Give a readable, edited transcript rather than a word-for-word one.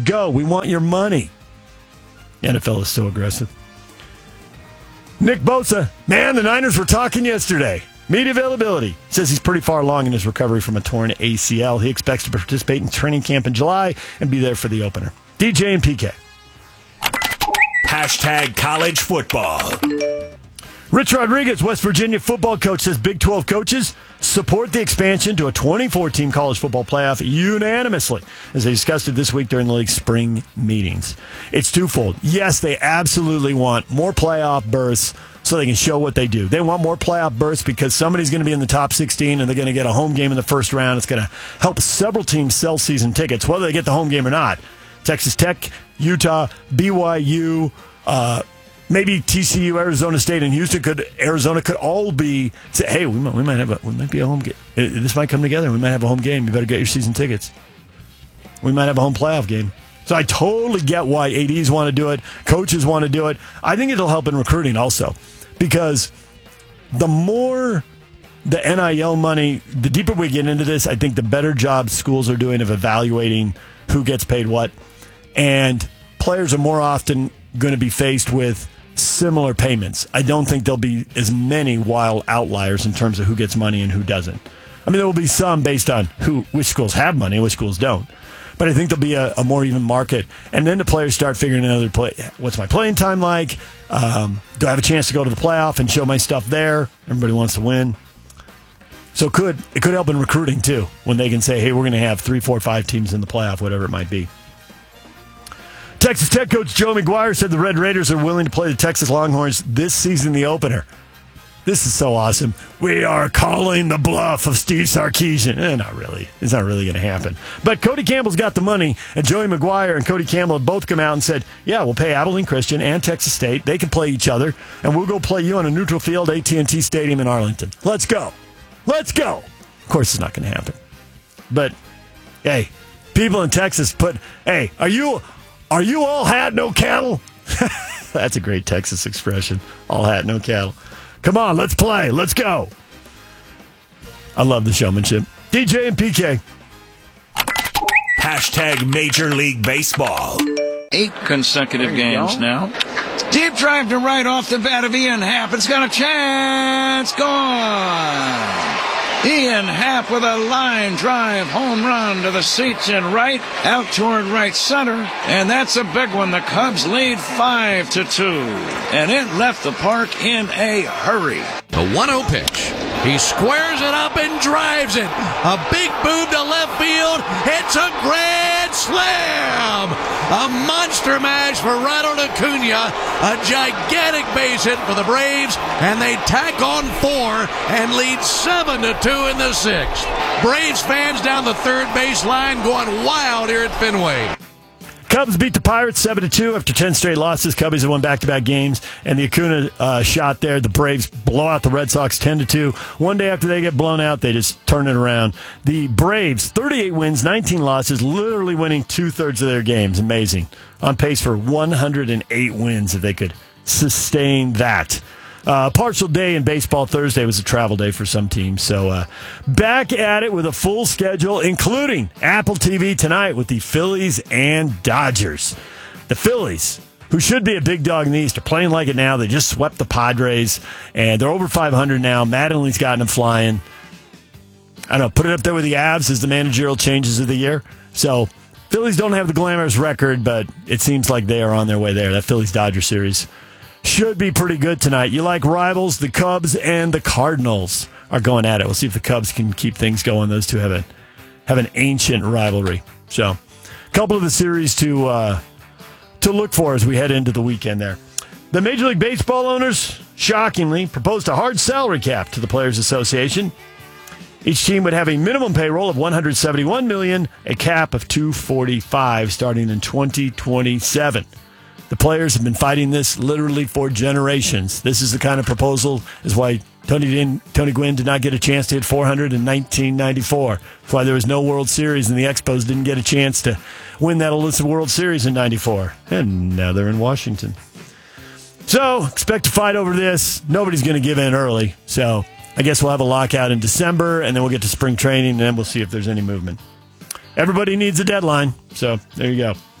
Go. We want your money. The NFL is so aggressive. Nick Bosa. Man, the Niners were talking yesterday. Media availability. Says he's pretty far along in his recovery from a torn ACL. He expects to participate in training camp in July and be there for the opener. DJ and PK. Hashtag college football. Rich Rodriguez, West Virginia football coach, says Big 12 coaches support the expansion to a 24-team college football playoff unanimously, as they discussed it this week during the league's spring meetings. It's twofold. Yes, they absolutely want more playoff berths so they can show what they do. They want more playoff berths because somebody's going to be in the top 16 and they're going to get a home game in the first round. It's going to help several teams sell season tickets, whether they get the home game or not. Texas Tech, Utah, BYU, maybe TCU, Arizona State, and Houston Arizona could all be say, hey, we might be a home game. This might come together. We might have a home game. You better get your season tickets. We might have a home playoff game. So I totally get why ADs want to do it, coaches want to do it. I think it'll help in recruiting also, because the more the NIL money, the deeper we get into this, I think the better job schools are doing of evaluating who gets paid what, and players are more often going to be faced with similar payments. I don't think there'll be as many wild outliers in terms of who gets money and who doesn't. I mean, there will be some based on which schools have money and which schools don't. But I think there'll be a more even market. And then the players start figuring out what's my playing time like? Do I have a chance to go to the playoff and show my stuff there? Everybody wants to win. So it could help in recruiting, too, when they can say, hey, we're going to have 3, 4, 5 teams in the playoff, whatever it might be. Texas Tech coach Joe McGuire said the Red Raiders are willing to play the Texas Longhorns this season, the opener. This is so awesome. We are calling the bluff of Steve Sarkisian. Not really. It's not really going to happen. But Cody Campbell's got the money, and Joey McGuire and Cody Campbell have both come out and said, yeah, we'll pay Abilene Christian and Texas State. They can play each other, and we'll go play you on a neutral field, AT&T Stadium in Arlington. Let's go. Let's go. Of course, it's not going to happen. But, hey, people in Texas are you all hat, no cattle? That's a great Texas expression. All hat, no cattle. Come on, let's play. Let's go. I love the showmanship. DJ and PK. Hashtag Major League Baseball. 8 consecutive games now. Deep drive to right off the bat of Ian Happ. It's got a chance. Gone. Ian Happ with a line drive home run to the seats in right, out toward right center, and that's a big one. The Cubs lead 5-2, and it left the park in a hurry. The 1-0 pitch. He squares it up and drives it. A big boom to left field. It's a grand slam. A monster mash for Ronald Acuna. A gigantic base hit for the Braves, and they tack on 4 and lead 7-2 in the 6th. Braves fans down the third base line going wild here at Fenway. Cubs beat the Pirates 7-2 after 10 straight losses. Cubbies have won back-to-back games, and the Acuna shot there. The Braves blow out the Red Sox 10-2. One day after they get blown out, they just turn it around. The Braves, 38 wins, 19 losses, literally winning 2/3 of their games. Amazing. On pace for 108 wins if they could sustain that. Partial day in baseball. Thursday was a travel day for some teams. So back at it with a full schedule, including Apple TV tonight with the Phillies and Dodgers. The Phillies, who should be a big dog in the East, are playing like it now. They just swept the Padres, and they're over 500 now. Mattingly's gotten them flying. I don't know, put it up there with the Avs as the managerial changes of the year. So Phillies don't have the glamorous record, but it seems like they are on their way there. That Phillies-Dodgers series should be pretty good tonight. You like rivals? The Cubs and the Cardinals are going at it. We'll see if the Cubs can keep things going. Those two have an ancient rivalry. So, a couple of the series to look for as we head into the weekend there. The Major League Baseball owners, shockingly, proposed a hard salary cap to the Players Association. Each team would have a minimum payroll of $171 million, a cap of $245 starting in 2027. The players have been fighting this literally for generations. This is the kind of proposal is why Tony Gwynn did not get a chance to hit 400 in 1994. That's why there was no World Series and the Expos didn't get a chance to win that elusive World Series in 94. And now they're in Washington. So expect to fight over this. Nobody's going to give in early. So I guess we'll have a lockout in December, and then we'll get to spring training, and then we'll see if there's any movement. Everybody needs a deadline. So there you go.